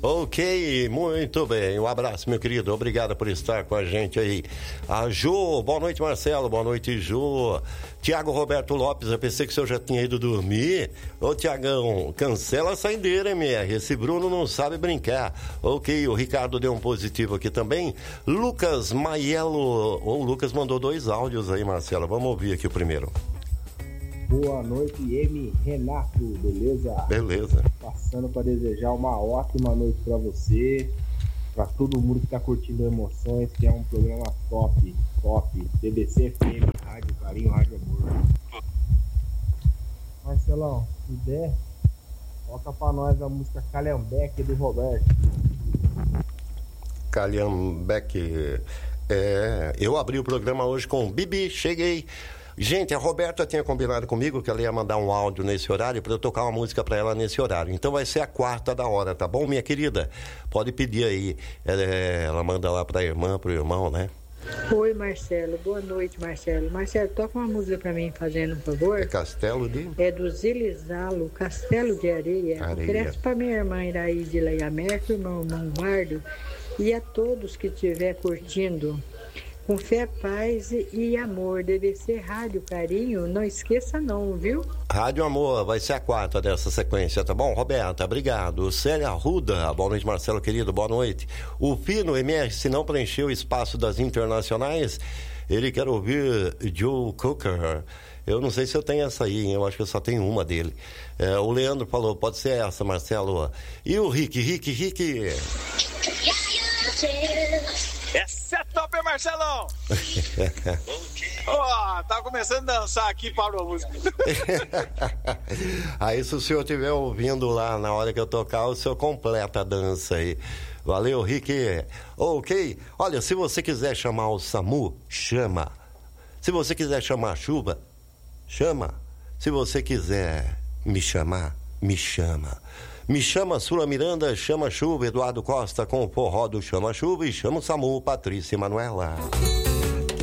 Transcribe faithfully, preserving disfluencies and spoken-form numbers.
Ok, muito bem. Um abraço, meu querido. Obrigado por estar com a gente aí. A Jô, boa noite, Marcelo. Boa noite, Jô. Tiago Roberto Lopes, eu pensei que o senhor já tinha ido dormir. Ô, Tiagão, cancela a saideira, M R. Esse Bruno não sabe brincar. Ok, o Ricardo deu um positivo aqui também. Lucas Maiello. O Lucas mandou dois áudios aí, Marcelo. Vamos ouvir aqui o primeiro. Boa noite, M. Renato, beleza? Beleza. Passando para desejar uma ótima noite para você, para todo mundo que está curtindo Emoções, que é um programa top, top. B B C F M, Rádio Carinho, Rádio Amor. Marcelão, se der, toca para nós a música Calhambeque do Roberto. Calhambeque. É, eu abri o programa hoje com Bibi, cheguei. Gente, a Roberta tinha combinado comigo que ela ia mandar um áudio nesse horário para eu tocar uma música para ela nesse horário. Então vai ser a quarta da hora, tá bom, minha querida? Pode pedir aí. É, ela manda lá para a irmã, para o irmão, né? Oi, Marcelo. Boa noite, Marcelo. Marcelo, toca uma música para mim, fazendo um favor. É Castelo de? É do Zilizalo, Castelo de Areia. Areia. Oferece para minha irmã Iraíde Leia Merco, meu irmão Bardo, e a todos que estiver curtindo. Com fé, paz e amor, deve ser Rádio Carinho, não esqueça não, viu? Rádio Amor, vai ser a quarta dessa sequência, tá bom? Roberta, obrigado. Célia Arruda, boa noite, Marcelo, querido, boa noite. O Fino, M R, se não preencheu o espaço das internacionais, ele quer ouvir Joe Cocker. Eu não sei se eu tenho essa aí, hein? Eu acho que eu só tenho uma dele. É, o Leandro falou, pode ser essa, Marcelo. E o Rick, Rick, Rick... Essa é top, hein, Marcelão? Ó, oh, tá começando a dançar aqui, parou a música. Aí, se o senhor estiver ouvindo lá na hora que eu tocar, o senhor completa a dança aí. Valeu, Rick. Ok. Olha, se você quiser chamar o SAMU, chama. Se você quiser chamar a chuva, chama. Se você quiser me chamar, me chama. Me chama Sula Miranda, chama Chuva, Eduardo Costa com o forró do Chama Chuva e chama o SAMU, Patrícia e Manuela.